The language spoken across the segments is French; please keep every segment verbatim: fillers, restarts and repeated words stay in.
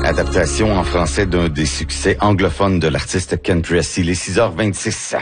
Adaptation en français d'un des succès anglophones de l'artiste Ken Press. Il est six heures vingt-six.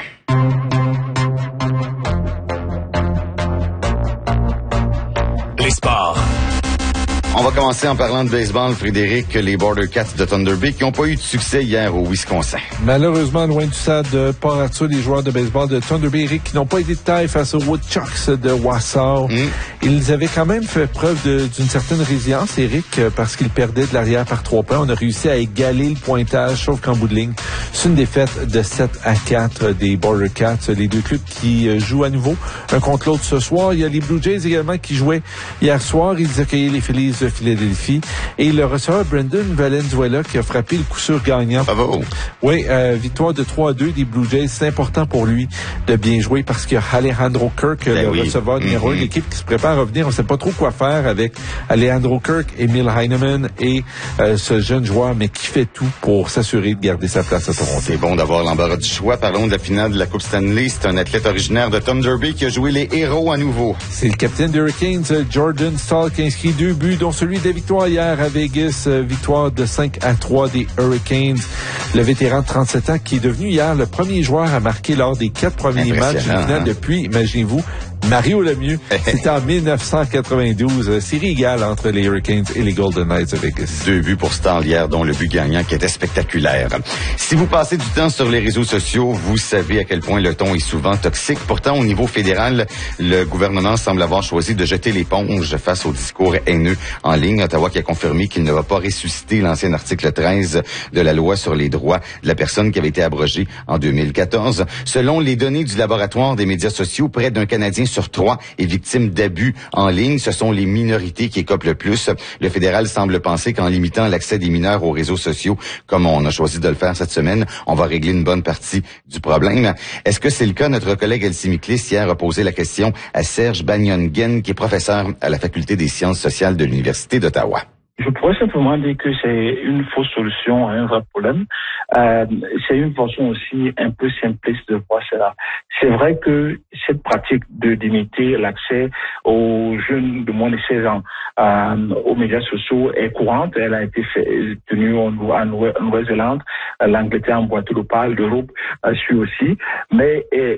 Les sports. On va commencer en parlant de baseball, Frédéric, les Border Cats de Thunder Bay qui n'ont pas eu de succès hier au Wisconsin. Malheureusement, loin du stade de Port-Arthur, les joueurs de baseball de Thunder Bay, Eric, qui n'ont pas été de taille face aux Woodchucks de Wausau. Mm. Ils avaient quand même fait preuve de, d'une certaine résilience, Eric, parce qu'ils perdaient de l'arrière par trois points. On a réussi à égaler le pointage, sauf qu'en bout de ligne, c'est une défaite de sept à quatre des Border Cats. Les deux clubs qui jouent à nouveau un contre l'autre ce soir. Il y a les Blue Jays également qui jouaient hier soir. Ils accueillaient les Phillies de Philadelphie. Et le receveur Brendan Valenzuela qui a frappé le coup sûr gagnant. Bravo. Oui, euh, victoire de trois à deux des Blue Jays. C'est important pour lui de bien jouer parce qu'il y a Alejandro Kirk, ben le oui. receveur numéro un, mm-hmm. l'équipe qui se prépare à revenir. On ne sait pas trop quoi faire avec Alejandro Kirk, Emil Heinemann et euh, ce jeune joueur, mais qui fait tout pour s'assurer de garder sa place à Toronto. C'est bon d'avoir l'embarras du choix. Parlons de la finale de la Coupe Stanley. C'est un athlète originaire de Thunder Bay qui a joué les héros à nouveau. C'est le capitaine des Hurricanes, Jordan Staal, qui a inscrit deux buts, dont celui de la victoire hier à Vegas. Victoire de cinq à trois des Hurricanes. Le vétéran de trente-sept ans qui est devenu hier le premier joueur à marquer lors des quatre premiers matchs de finale depuis, imaginez-vous, Mario Lemieux. C'était en dix-neuf cent quatre-vingt-douze. Série égale entre les Hurricanes et les Golden Knights de Vegas. Deux buts pour Staal hier, dont le but gagnant qui était spectaculaire. Si vous passez du temps sur les réseaux sociaux, vous savez à quel point le ton est souvent toxique. Pourtant, au niveau fédéral, le gouvernement semble avoir choisi de jeter l'éponge face au discours haineux en ligne. Ottawa qui a confirmé qu'il ne va pas ressusciter l'ancien article treize de la loi sur les droits de la personne qui avait été abrogée en deux mille quatorze. Selon les données du laboratoire des médias sociaux, près d'un Canadien sur trois est victime d'abus en ligne. Ce sont les minorités qui écopent le plus. Le fédéral semble penser qu'en limitant l'accès des mineurs aux réseaux sociaux, comme on a choisi de le faire cette semaine, on va régler une bonne partie du problème. Est-ce que c'est le cas? Notre collègue Elsie Miklis hier a posé la question à Serge Bagnongen, qui est professeur à la Faculté des sciences sociales de l'Université d'Ottawa. Je pourrais simplement dire que c'est une fausse solution à un vrai problème. Euh, c'est une façon aussi un peu simpliste de voir cela. C'est vrai que cette pratique de limiter l'accès aux jeunes de moins de seize ans euh, aux médias sociaux est courante. Elle a été fait, tenue en, en Nouvelle-Zélande, l'Angleterre en boîte de pâle, l'Europe euh, suit aussi. Mais euh,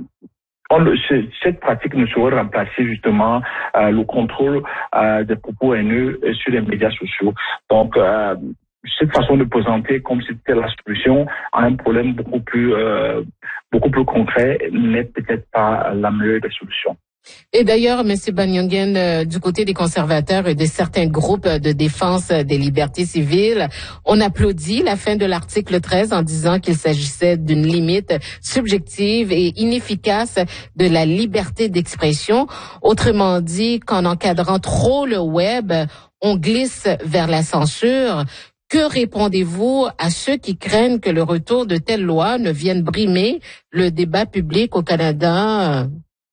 On, cette pratique ne saurait remplacer justement euh, le contrôle euh, des propos haineux sur les médias sociaux. Donc, euh, cette façon de présenter comme si c'était la solution à un problème beaucoup plus, euh, beaucoup plus concret n'est peut-être pas la meilleure des solutions. Et d'ailleurs, M. Bagnongen, euh, du côté des conservateurs et de certains groupes de défense des libertés civiles, on applaudit la fin de l'article treize en disant qu'il s'agissait d'une limite subjective et inefficace de la liberté d'expression. Autrement dit, qu'en encadrant trop le web, on glisse vers la censure. Que répondez-vous à ceux qui craignent que le retour de telles lois ne vienne brimer le débat public au Canada?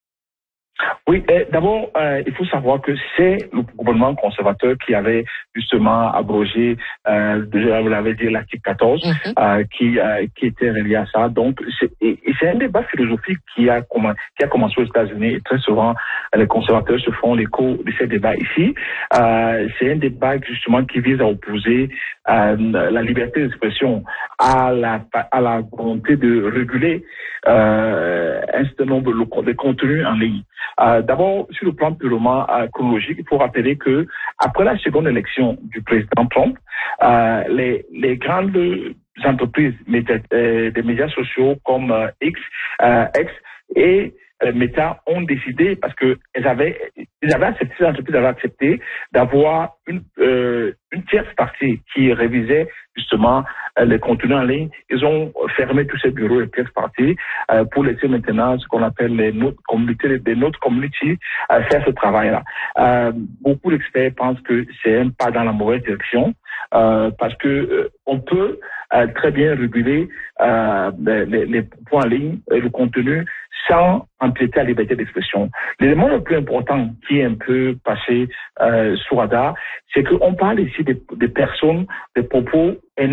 Oui, d'abord, euh, il faut savoir que c'est le gouvernement conservateur qui avait justement abrogé, euh, déjà vous l'avez dit, l'article quatorze, mm-hmm. euh, qui, euh, qui était relié à ça. Donc, c'est, et, et c'est un débat philosophique qui a, comm- qui a commencé aux États-Unis. Et très souvent, les conservateurs se font l'écho de ces débats ici. Euh, c'est un débat justement qui vise à opposer euh, la liberté d'expression à la, à la volonté de réguler euh, un certain nombre de contenus en ligne. Euh, d'abord, sur le plan purement euh, chronologique, il faut rappeler que après la seconde élection du président Trump, euh, les, les grandes entreprises médias, euh, des médias sociaux comme euh, X, euh, X et euh, Meta ont décidé, parce que elles avaient, ils avaient accepté, ces entreprises avaient accepté d'avoir une, euh, une tierce partie qui révisait justement euh, les contenus en ligne. Ils ont fermé tous ces bureaux et tierces parties euh, pour laisser maintenant ce qu'on appelle les notes communautés, des notes community euh, faire ce travail-là. Euh, beaucoup d'experts pensent que c'est un pas dans la mauvaise direction euh, parce que euh, on peut euh, très bien réguler euh, les, les propos en ligne et le contenu sans empiéter à la liberté d'expression. L'élément le plus important qui est un peu passé euh, sous radar, c'est qu'on parle ici des, des personnes, des propos haineux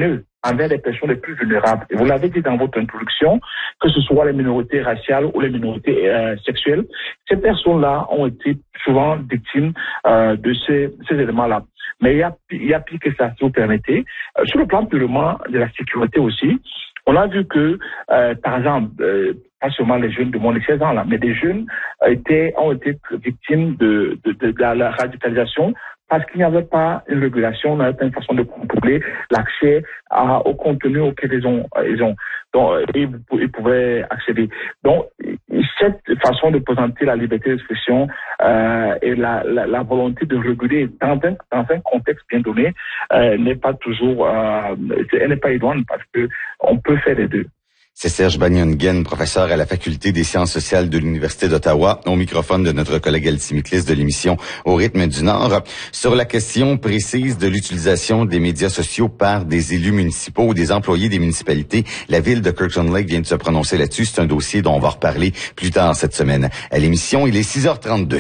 envers les personnes les plus vulnérables. Et vous l'avez dit dans votre introduction, que ce soit les minorités raciales ou les minorités euh, sexuelles, ces personnes-là ont été souvent victimes euh, de ces, ces éléments-là. Mais il y a, il y a pire que ça, si vous permettez. Euh, sur le plan purement de la sécurité aussi, on a vu que, euh, par exemple, euh, pas seulement les jeunes de moins de seize ans, là, mais des jeunes euh, étaient, ont été victimes de, de, de, de la radicalisation parce qu'il n'y avait pas une régulation, il n'y avait pas une façon de contrôler l'accès à, au contenu auquel ils ont, ils ont, donc, ils, ils pouvaient accéder. Donc, cette façon de présenter la liberté d'expression euh, et la, la, la volonté de réguler dans un, dans un contexte bien donné euh, n'est pas toujours, euh, elle n'est pas évidente parce que on peut faire les deux. C'est Serge Banyongen, professeur à la Faculté des sciences sociales de l'Université d'Ottawa, au microphone de notre collègue Elsie Miklis de l'émission Au rythme du Nord. Sur la question précise de l'utilisation des médias sociaux par des élus municipaux ou des employés des municipalités, la ville de Kirkland Lake vient de se prononcer là-dessus. C'est un dossier dont on va reparler plus tard cette semaine. À l'émission, il est six heures trente-deux.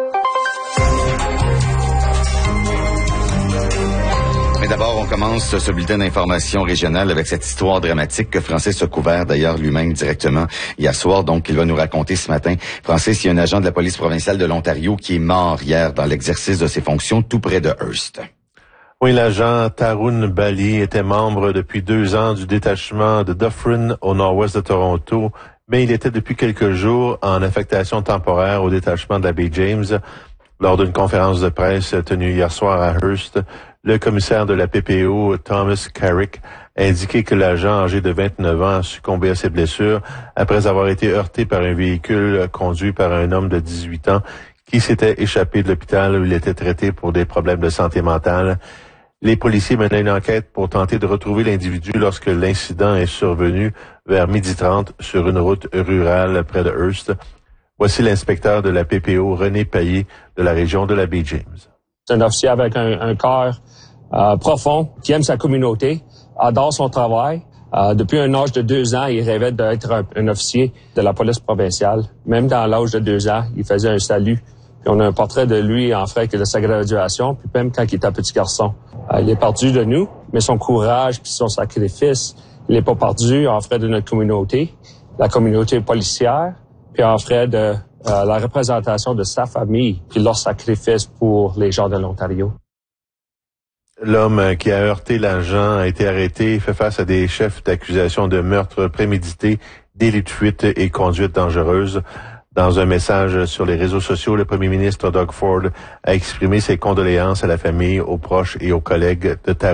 Mais d'abord, on commence ce bulletin d'information régionale avec cette histoire dramatique que Francis a couvert d'ailleurs lui-même directement hier soir. Donc, il va nous raconter ce matin. Francis, il y a un agent de la police provinciale de l'Ontario qui est mort hier dans l'exercice de ses fonctions tout près de Hearst. Oui, l'agent Tarun Bali était membre depuis deux ans du détachement de Dufferin au nord-ouest de Toronto, mais il était depuis quelques jours en affectation temporaire au détachement de la baie James. Lors d'une conférence de presse tenue hier soir à Hearst, le commissaire de la P P O, Thomas Carrick, a indiqué que l'agent âgé de vingt-neuf ans a succombé à ses blessures après avoir été heurté par un véhicule conduit par un homme de dix-huit ans qui s'était échappé de l'hôpital où il était traité pour des problèmes de santé mentale. Les policiers menaient une enquête pour tenter de retrouver l'individu lorsque l'incident est survenu vers midi trente sur une route rurale près de Hearst. Voici l'inspecteur de la P P O, René Payet, de la région de la baie James. C'est un officier avec un, un cœur euh, profond, qui aime sa communauté, adore son travail. Euh, depuis un âge de deux ans, il rêvait d'être un, un officier de la police provinciale. Même dans l'âge de deux ans, il faisait un salut. Puis on a un portrait de lui en fait de sa graduation, puis même quand il était un petit garçon. Euh, il est perdu de nous, mais son courage puis son sacrifice, il n'est pas perdu en frais de notre communauté, la communauté policière, puis en frais de euh, la représentation de sa famille, puis leur sacrifice pour les gens de l'Ontario. L'homme qui a heurté l'agent a été arrêté et fait face à des chefs d'accusation de meurtre prémédité, délit de fuite et conduite dangereuse. Dans un message sur les réseaux sociaux, le premier ministre Doug Ford a exprimé ses condoléances à la famille, aux proches et aux collègues de Tarun.